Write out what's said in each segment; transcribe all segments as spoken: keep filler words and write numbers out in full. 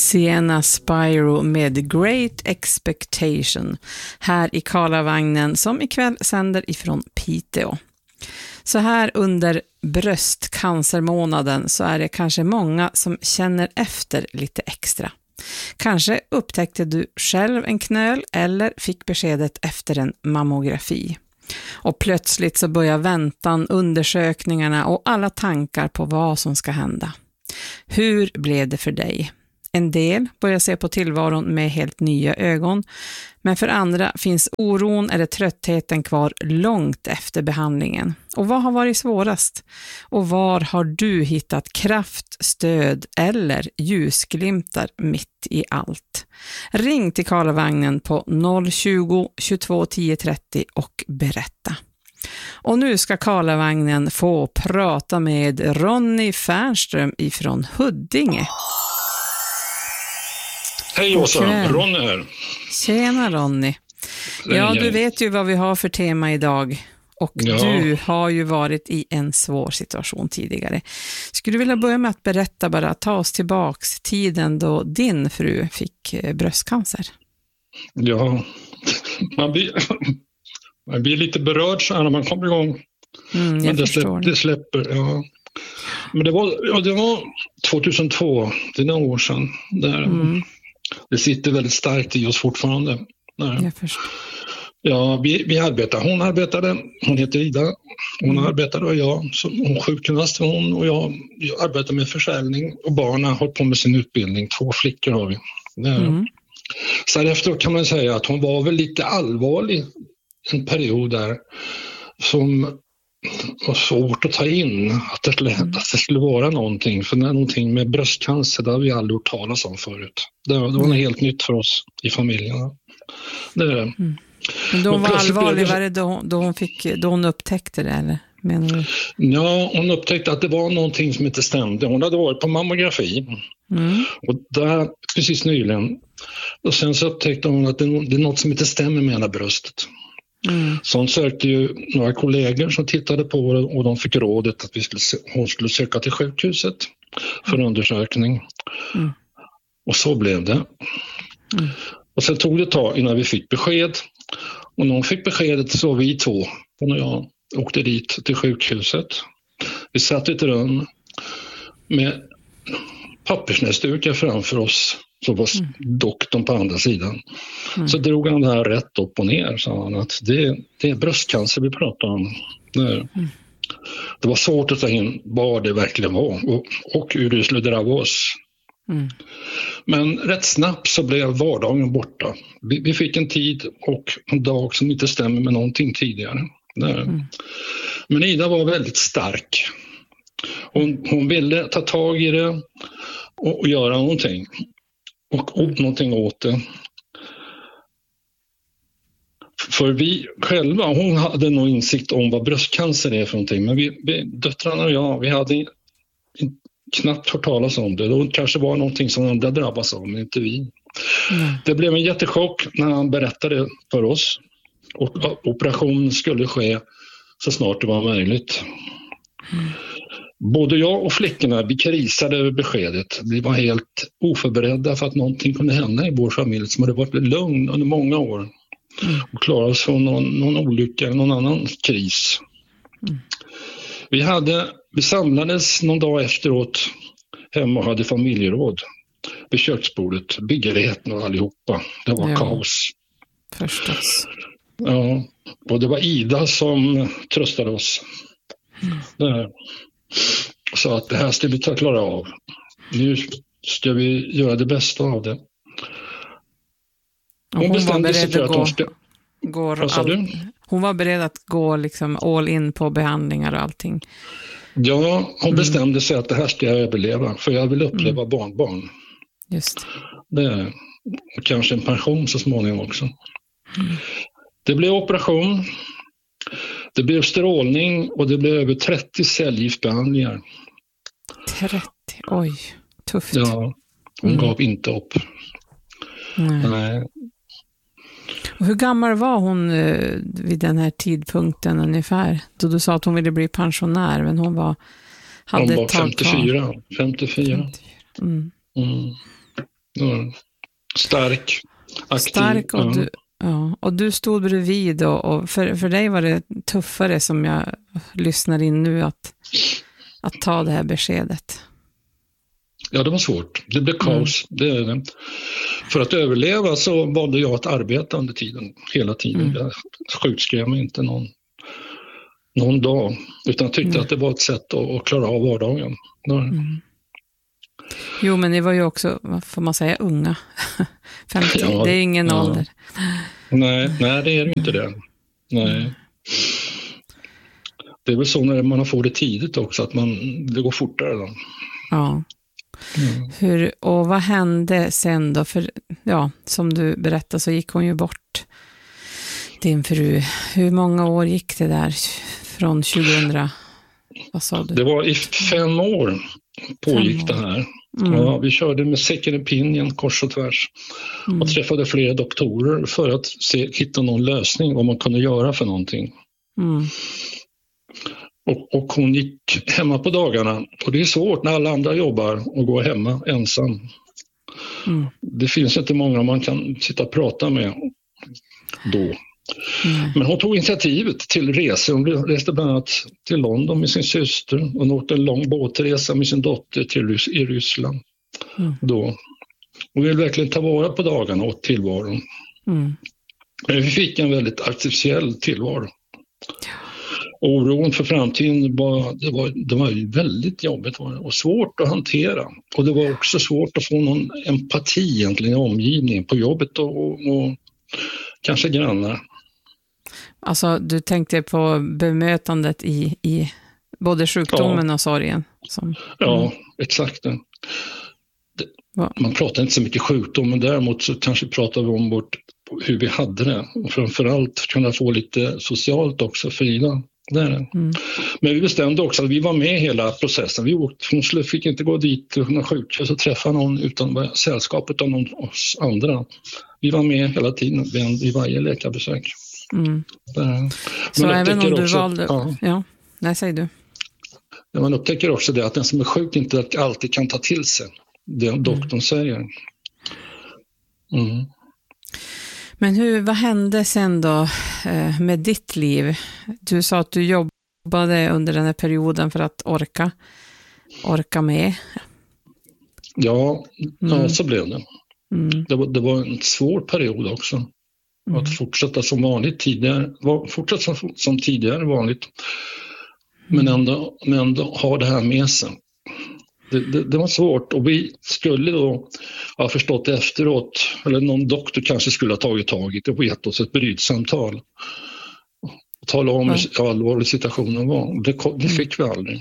Sienna Spyro med Great Expectation här i Karlavagnen som ikväll sänder ifrån Piteå. Så här under bröstcancermånaden så är det kanske många som känner efter lite extra. Kanske upptäckte du själv en knöl eller fick beskedet efter en mammografi. Och plötsligt så börjar väntan, undersökningarna och alla tankar på vad som ska hända. Hur blev det för dig? En del börjar se på tillvaron med helt nya ögon, men för andra finns oron eller tröttheten kvar långt efter behandlingen. Och vad har varit svårast? Och var har du hittat kraft, stöd eller ljusglimtar mitt i allt? Ring till Karlavagnen på noll tjugo, tjugotvå, tio trettio och berätta. Och nu ska Karlavagnen få prata med Ronny Fernström ifrån Huddinge. Hej Åsa, Ronny här. Tjena Ronny. Ja, du vet ju vad vi har för tema idag. Och ja. Du har ju varit i en svår situation tidigare. Skulle du vilja börja med att berätta bara, ta oss tillbaks tiden då din fru fick bröstcancer? Ja, man blir, man blir lite berörd så här när man kommer igång. Mm, Men det, släpp, det släpper, ja. Men det var, ja, det var tjugohundratvå, det är några år sedan. Där. Mm. Det sitter väldigt starkt i oss fortfarande. Där. Jag förstår. Ja, vi, vi arbetar. Hon arbetade, hon heter Ida. Hon mm. arbetade och jag, så hon sjukgymnast hon och jag, jag arbetar med försäljning och barnen har på med sin utbildning. Två flickor har vi. Mm. Så efteråt kan man säga att hon var väl lite allvarlig en period där som var svårt att ta in att det, skulle, mm. att det skulle vara någonting. För när någonting med bröstcancer, det har vi aldrig hört talas om förut. Det, det var något mm. helt nytt för oss i familjen. Det är det. Mm. Men då hon var allvarlig, var det då, då, hon fick, då hon upptäckte det, eller? Menar du? Ja, hon upptäckte att det var någonting som inte stämde. Hon hade varit på mammografi. Mm. Och där, precis nyligen. Och sen så upptäckte hon att det, det är något som inte stämmer med hela bröstet. Mm. Så hon sökte ju några kollegor som tittade på det och de fick rådet att vi skulle, hon skulle söka till sjukhuset för mm. undersökning. Mm. Och så blev det. Mm. Och sen tog det ett tag innan vi fick besked. Och när hon fick beskedet så vi två, hon och jag, åkte dit till sjukhuset. Vi satt i ett rum med pappersnäsdukar framför oss. Så var mm. doktorn på andra sidan. Mm. Så drog han det här rätt upp och ner. Sa han att det, det är bröstcancer vi pratar om. Det, mm. det var svårt att ta in vad det verkligen var. Och, och hur det skulle drabba oss. Mm. Men rätt snabbt så blev vardagen borta. Vi, vi fick en tid och en dag som inte stämmer med någonting tidigare. Mm. Men Ida var väldigt stark. Hon, hon ville ta tag i det och, och göra någonting. Och, och någonting åt det. För vi själva, hon hade nog insikt om vad bröstcancer är för någonting. Men vi, vi döttrarna och jag, vi hade knappt hört talas om det. Det kanske var någonting som andra drabbas av, men inte vi. Mm. Det blev en jättechock när han berättade för oss. Och operationen skulle ske så snart det var möjligt. Mm. Både jag och flickorna, vi krisade över beskedet. Vi var helt oförberedda för att någonting kunde hända i vår familj som hade varit lugn under många år. Mm. Och klarade oss från någon, någon olycka eller någon annan kris. Mm. Vi, hade, vi samlades någon dag efteråt hemma och hade familjeråd vid köksbordet. Biggerheten och allihopa. Det var ja. kaos. Förstås. Ja, och det var Ida som tröstade oss. Mm. Det Så att det här ska vi ta klara av. Nu ska vi göra det bästa av det. Hon, hon bestämde sig för att gå, hon ska... Vad sa du? Hon var beredd att gå liksom all in på behandlingar och allting. Ja, hon mm. bestämde sig att det här ska jag överleva. För jag vill uppleva mm. barnbarn. Just det. Och kanske en pension så småningom också. Mm. Det blev operation. Det blev strålning och det blev över trettio cellgiftbehandlingar. trettio, oj, tufft. Ja, hon mm. gav inte upp. Nej. Nej. Och hur gammal var hon eh, vid den här tidpunkten ungefär? Då du sa att hon ville bli pensionär, men hon var... Hade Hon var femtiofyra. femtiofyra. Mm. Mm. Ja. Stark, aktiv. Stark och, ja. du, ja, och du stod bredvid och, och för, för dig var det tuffare, som jag lyssnar in nu, att, att ta det här beskedet. Ja, det var svårt. Det blev kaos. Mm. Det är det. För att överleva så valde jag att arbeta under tiden, hela tiden. Mm. Jag sjukskrev mig inte någon, någon dag, utan tyckte mm. att det var ett sätt att, att klara av vardagen. Mm. Jo, men ni var ju också, vad får man säga, unga. femtio, ja, det är ingen ja. ålder. Nej, nej, det är ju inte det. Nej. Mm. Det är väl så när man får det tidigt också, att man, det går fortare då. Ja. Mm. Hur, och vad hände sen då? För ja, som du berättade så gick hon ju bort, din fru. Hur många år gick det där från tjugohundra? Vad sa du? Det var i fem år pågick fem år. Det här. Mm. Ja, vi körde med second opinion kors och tvärs mm. och träffade flera doktorer för att se, hitta någon lösning, vad man kunde göra för någonting. Mm. Och, och hon gick hemma på dagarna, och det är svårt när alla andra jobbar och går hemma ensam. Mm. Det finns inte många man kan sitta och prata med då. Mm. Men hon tog initiativet till resor. Hon reste bland annat till London med sin syster och åkte en lång båtresa med sin dotter till Rys- i Ryssland. Mm. Då. Hon ville verkligen ta vara på dagarna och tillvaron. Mm. Men vi fick en väldigt artificiell tillvaro. Oron för framtiden var, det var, det var väldigt jobbigt och svårt att hantera. Och det var också svårt att få någon empati egentligen i omgivningen, på jobbet och, och kanske grannar. Alltså du tänkte på bemötandet i, i både sjukdomen ja. och sorgen? Som, ja, mm. exakt. Det, man pratar inte så mycket sjukdom, men däremot så kanske pratar vi om vårt, hur vi hade det. Och framförallt kunna få lite socialt också, Frida. Där. Mm. Men vi bestämde också att vi var med i hela processen. Vi åkte, hon fick inte gå dit till någon sjukhus och träffa någon utan sällskapet av någon oss andra. Vi var med hela tiden i varje läkarbesök. Mm. Så även om du också, valde... Ja. ja, nej, säger du. Ja, man upptäcker också det att den som är sjuk inte alltid kan ta till sig det mm. doktorn säger. Mm. Men hur, vad hände sen då eh, med ditt liv? Du sa att du jobbade under den här perioden för att orka, orka med. Ja, mm. ja så blev det. Mm. Det, var, det var en svår period också. Mm. Att fortsätta som vanligt tidigare, fortsätta som, som tidigare vanligt. Men ändå, men ändå ha det här med sig. Det, det, det var svårt, och vi skulle då ha förstått efteråt, eller någon doktor kanske skulle ha tagit tag i det och gett oss ett brytsamtal och tala om mm. hur allvarlig situationen var. Det, det fick vi aldrig.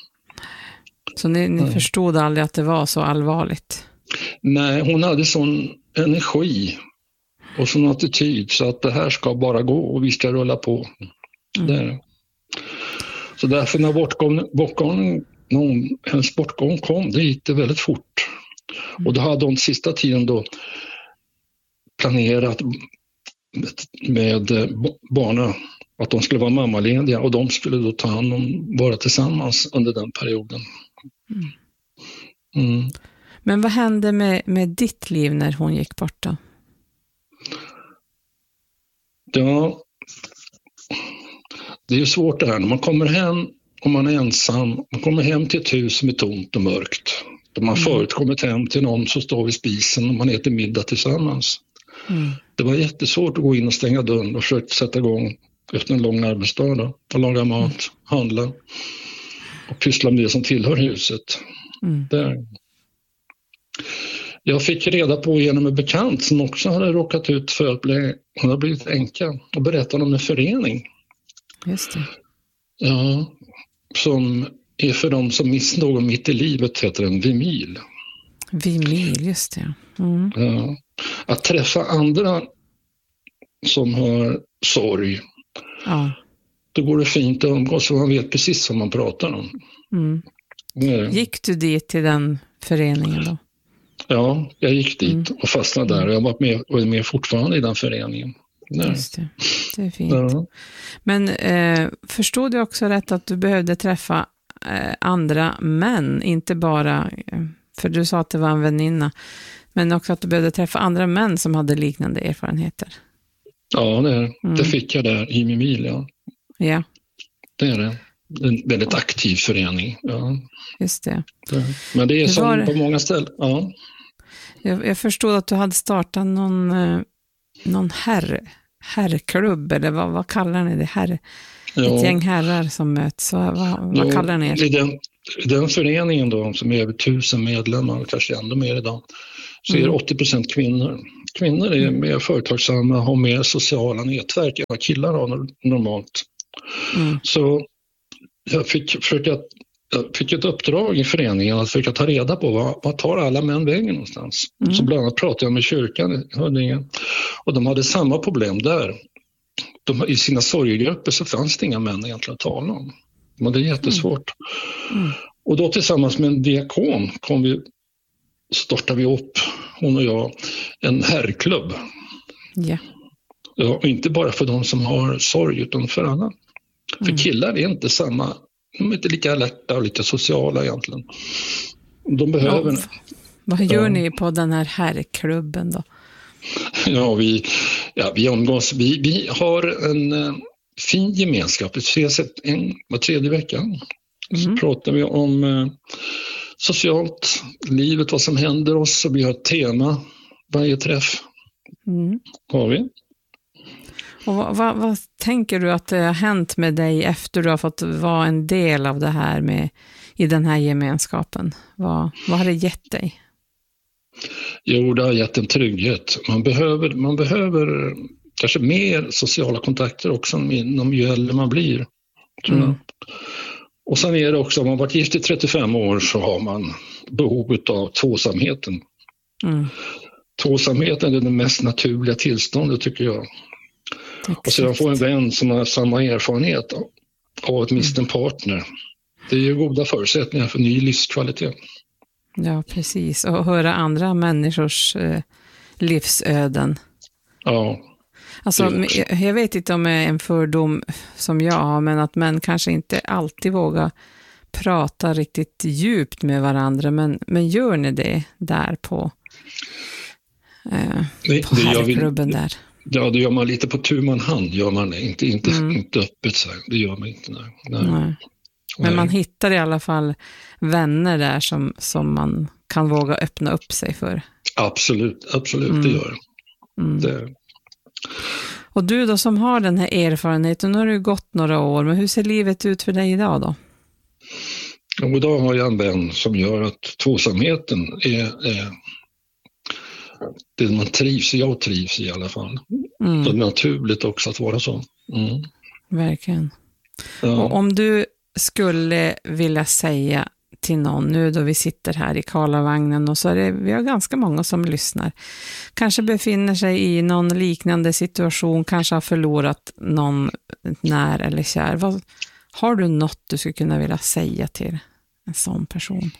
Så ni, ni förstod aldrig att det var så allvarligt? Nej, hon hade sån energi och sån attityd så att det här ska bara gå och vi ska rulla på. Mm. Där. Så därför när bortgången, bortgången när hennes bortgång kom, det gick det väldigt fort. Mm. Och då hade hon sista tiden då planerat med, med barnen att de skulle vara mammalediga och de skulle då ta hand om, vara tillsammans under den perioden. Mm. Mm. Men vad hände med, med ditt liv när hon gick bort då? Ja, det är ju svårt det här. När man kommer hem och man är ensam, man kommer hem till ett hus som är tomt och mörkt. Då man mm. förut kommit hem till någon som står vid spisen och man äter middag tillsammans. Mm. Det var jättesvårt att gå in och stänga dörren och försöka sätta igång efter en lång arbetsdag då, och laga mat, mm. handla och pyssla med det som tillhör huset. Mm. Där. Jag fick reda på genom en bekant som också hade råkat ut för att bli, hon hade blivit änka, och berättade om en förening. Just det. Ja, som är för dem som missar någon mitt i livet, heter den Vimil. Vimil, just det. Mm. Ja. Att träffa andra som har sorg, ja. Då går det fint att umgås och man vet precis vad man pratar om. Mm. Ja. Gick du dit till den föreningen då? Ja, jag gick dit mm. och fastnade där. Jag har varit med och är med fortfarande i den föreningen. Ja. Just det. Det är fint. Ja. Men eh, förstod du också rätt att du behövde träffa eh, andra män, inte bara, eh, för du sa att det var en väninna. Men också att du behövde träffa andra män som hade liknande erfarenheter. Ja, det, är, Mm. det fick jag där i Mimil, ja. Ja, Det är det. En väldigt aktiv förening. Ja. just det. Det. Men det är Hur som var det? på många ställen. Ja. Jag, jag förstod att du hade startat någon, eh, någon herr, herrklubb, eller vad, vad kallar ni det? Herr, Ja. ett gäng herrar som möts. Vad, vad, vad Ja, kallar ni er? I den, i den föreningen då, som är över tusen medlemmar, kanske ändå mer idag, så är det Mm. åttio procent kvinnor. Kvinnor är mer företagsamma, har mer sociala nätverk än vad killar har normalt. Mm. Så jag fick, försöka, jag fick ett uppdrag i föreningen att försöka ta reda på vad, vad tar alla män vägen någonstans. Mm. Så bland annat pratade jag med kyrkan i Huddinge och de hade samma problem där. De, I sina sorgegrupper så fanns det inga män egentligen att tala om. De hade jättesvårt. Mm. Och då tillsammans med en diakon kom vi, startade vi upp, hon och jag, en herrklubb. Ja. Ja, och inte bara för de som har sorg utan för alla. För Mm. killar är inte samma, de är inte lika alerta och lika sociala egentligen. De behöver... Ja, vad gör Ja. ni på den här herrklubben då? Ja, vi, ja, vi umgås. Vi, vi har en eh, fin gemenskap. Vi ses ett- en var tredje vecka. Så Mm. pratar vi om eh, socialt, livet, vad som händer oss. Och vi har ett tema varje träff. Mm. Har vi. Och vad, vad, vad tänker du att det har hänt med dig efter du har fått vara en del av det här med, i den här gemenskapen? Vad, vad har det gett dig? Jo, det har gett en trygghet. Man behöver, man behöver kanske mer sociala kontakter också inom ju äldre man blir. Tror jag. Mm. Och sen är det också, om man varit gift i trettiofem år så har man behov av tvåsamheten. Mm. Tvåsamheten är det mest naturliga tillståndet tycker jag. Och sedan få en vän som har samma erfarenhet av att mista en partner. Det är ju goda förutsättningar för ny livskvalitet. Ja, precis. Och höra andra människors eh, livsöden. Ja, Alltså, det också. jag vet inte om det är en fördom som jag har, men att män kanske inte alltid vågar prata riktigt djupt med varandra. Men, men gör ni det där på, eh, det, på det gör vi, herrklubben där? ja, det gör man lite på tu man hand, gör man det. Inte, inte, Mm. inte öppet så här. Det gör man inte. Nej. Nej. Nej. Men man hittar i alla fall vänner där som, som man kan våga öppna upp sig för. Absolut, absolut, Mm. det gör Mm. det. Och du då som har den här erfarenheten, nu har det gått några år, men hur ser livet ut för dig idag då? Och idag har jag en vän som gör att tvåsamheten är, är det man trivs i, jag trivs i alla fall. Mm. Det är naturligt också att vara så. Mm. Verkligen. Ja. Och om du skulle vilja säga till någon, nu då vi sitter här i Karlavagnen och så är det, vi har ganska många som lyssnar, kanske befinner sig i någon liknande situation, kanske har förlorat någon när eller kär. Vad, har du något du skulle kunna vilja säga till en sån person?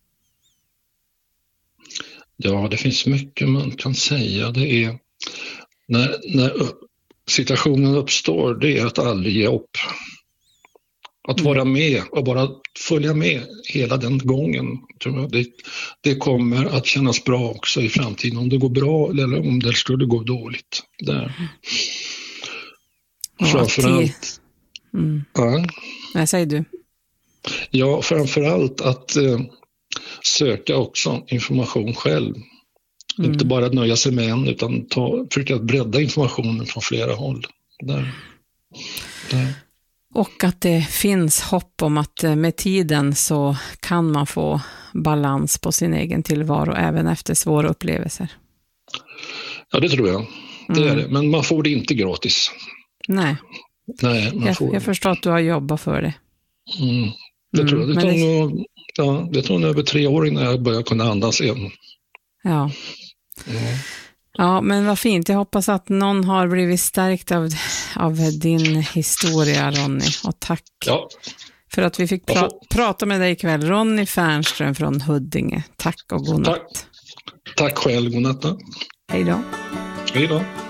Ja, det finns mycket man kan säga. Det är när, när situationen uppstår, det är att aldrig ge upp. Att Mm. vara med och bara följa med hela den gången. Tror jag. Det, det kommer att kännas bra också i framtiden. Om det går bra eller om det skulle gå dåligt. Där. Och Framförallt, Mm. ja, Nej, säger du. ja, framförallt att eh, söka också information själv. Mm. Inte bara nöja sig med en utan ta, försöka bredda informationen från flera håll. Där. Där. Och att det finns hopp om att med tiden så kan man få balans på sin egen tillvaro även efter svåra upplevelser. Ja, det tror jag. Det Mm. är det. Men man får det inte gratis. Nej, Nej, man jag, får... jag förstår att du har jobbat för det. Mm. Det Mm, tror jag. Det men tog, det- nog, ja, det tog nog över tre år innan jag började kunna andas igen. Ja. Ja. Ja, men vad fint. Jag hoppas att någon har blivit stärkt av, av din historia, Ronny. Och tack Ja, för att vi fick pra- prata med dig ikväll. Ronny Fernström från Huddinge. Tack och god natt. tack. Tack själv, godnatt. Hej då. Hej då.